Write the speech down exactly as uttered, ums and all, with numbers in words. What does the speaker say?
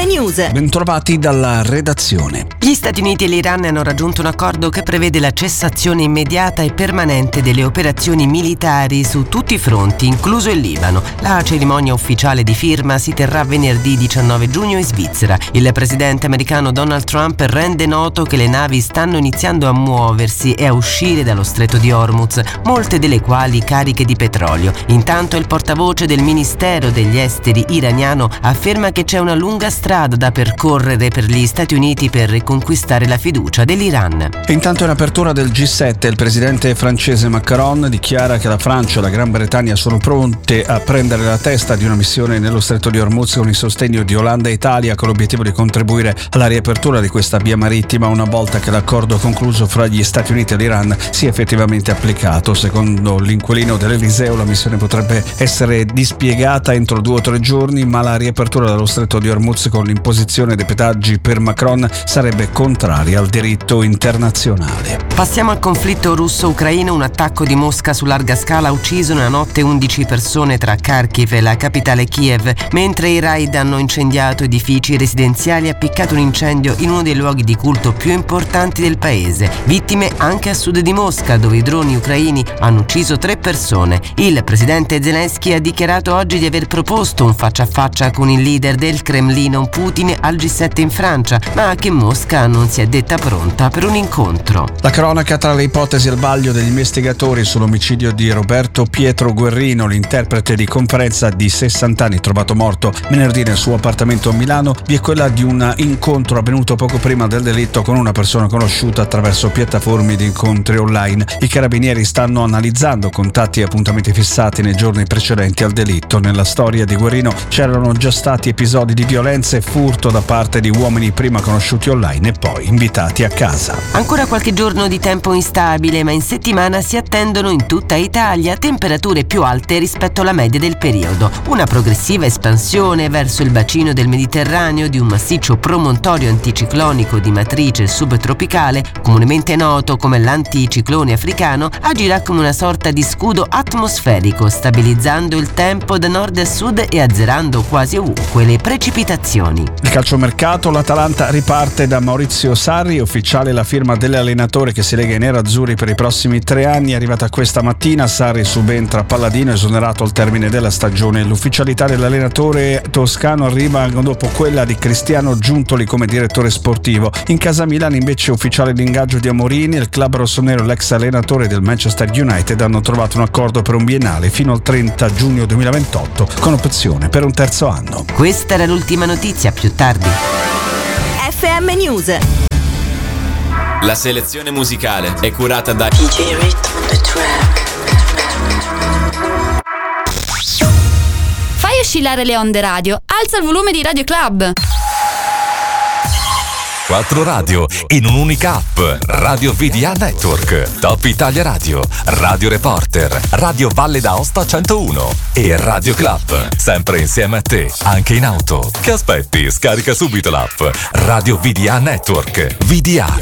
M News. Bentrovati dalla redazione. Gli Stati Uniti e l'Iran hanno raggiunto un accordo che prevede la cessazione immediata e permanente delle operazioni militari su tutti i fronti, incluso il Libano. La cerimonia ufficiale di firma si terrà venerdì diciannove giugno in Svizzera. Il presidente americano Donald Trump rende noto che le navi stanno iniziando a muoversi e a uscire dallo stretto di Hormuz, molte delle quali cariche di petrolio. Intanto il portavoce del Ministero degli Esteri iraniano afferma che c'è una lunga strada da percorrere per gli Stati Uniti per riconquistare la fiducia dell'Iran. E intanto in apertura del G sette il presidente francese Macron dichiara che la Francia e la Gran Bretagna sono pronte a prendere la testa di una missione nello stretto di Hormuz con il sostegno di Olanda e Italia, con l'obiettivo di contribuire alla riapertura di questa via marittima una volta che l'accordo concluso fra gli Stati Uniti e l'Iran sia effettivamente applicato. Secondo l'inquilino dell'Eliseo la missione potrebbe essere dispiegata entro due o tre giorni, ma la riapertura dello stretto di Hormuz con l'imposizione dei pedaggi per Macron sarebbe contraria al diritto internazionale. Passiamo al conflitto russo-ucraino. Un attacco di Mosca su larga scala ha ucciso una notte undici persone tra Kharkiv e la capitale Kiev, mentre i raid hanno incendiato edifici residenziali e appiccato un incendio in uno dei luoghi di culto più importanti del paese. Vittime anche a sud di Mosca, dove i droni ucraini hanno ucciso tre persone. Il presidente Zelensky ha dichiarato oggi di aver proposto un faccia a faccia con il leader del Cremlino Putin al G sette in Francia, ma che Mosca non si è detta pronta per un incontro. La cronaca tra le ipotesi al vaglio degli investigatori sull'omicidio di Roberto Pietro Guerrino, l'interprete di Conferenza di sessanta anni trovato morto venerdì nel suo appartamento a Milano, vi è quella di un incontro avvenuto poco prima del delitto con una persona conosciuta attraverso piattaforme di incontri online. I carabinieri stanno analizzando contatti e appuntamenti fissati nei giorni precedenti al delitto. Nella storia di Guerrino c'erano già stati episodi di violenza e furto da parte di uomini prima conosciuti online e poi invitati a casa. Ancora qualche giorno di tempo instabile, ma in settimana si attendono in tutta Italia temperature più alte rispetto alla media del periodo. Una progressiva espansione verso il bacino del Mediterraneo di un massiccio promontorio anticiclonico di matrice subtropicale, comunemente noto come l'anticiclone africano, agirà come una sorta di scudo atmosferico, stabilizzando il tempo da nord a sud e azzerando quasi ovunque le precipitazioni. Il calciomercato, l'Atalanta riparte da Maurizio Sarri, ufficiale la firma dell'allenatore che si lega ai nerazzurri per i prossimi tre anni. È arrivata questa mattina, Sarri subentra a Palladino, esonerato al termine della stagione. L'ufficialità dell'allenatore toscano arriva dopo quella di Cristiano Giuntoli come direttore sportivo. In casa Milan invece è ufficiale l'ingaggio di Amorini. Il club rossonero e l'ex allenatore del Manchester United hanno trovato un accordo per un biennale fino al trenta giugno duemilaventotto con opzione per un terzo anno. Questa era l'ultima notizia, più tardi. F M News. La selezione musicale è curata da D J Rit on the track. Fai oscillare le onde radio, alza il volume di Radio Club. Quattro radio in un'unica app. Radio V D A Network, Top Italia Radio, Radio Reporter, Radio Valle d'Aosta centouno e Radio Club. Sempre insieme a te, anche in auto. Che aspetti? Scarica subito l'app Radio V D A Network. V D A,